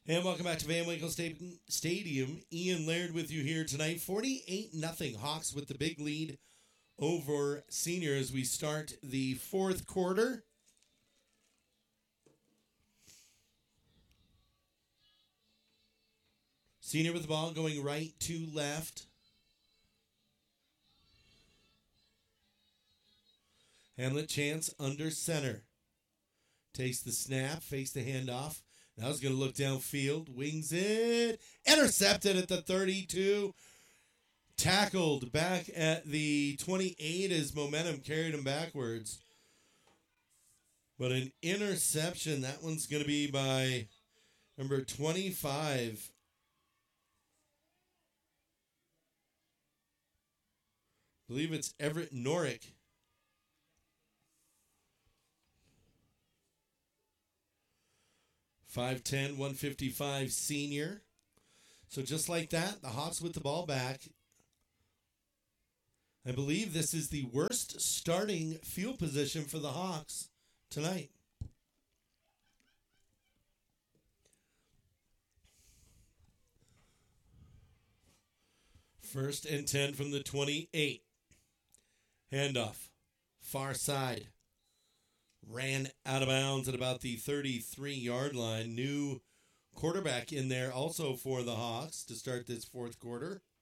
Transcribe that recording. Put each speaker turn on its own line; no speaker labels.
And welcome back to Van Winkle Stadium. Ian Laird with you here tonight. 48-0 Hawks with the big lead over Senior as we start the fourth quarter. Senior with the ball going right to left. Hamlet Chance under center. Takes the snap, fakes the handoff. Now he's going to look downfield, wings it, intercepted at the 32. Tackled back at the 28 as momentum carried him backwards. But an interception, that one's going to be by number 25. I believe it's Everett Norick. .5'10", 155 senior. So just like that, the Hawks with the ball back. I believe this is the worst starting field position for the Hawks tonight. First and 10 from the 28. Handoff. Far side. Ran out of bounds at about the 33-yard line. New quarterback in there also for the Hawks to start this fourth quarter.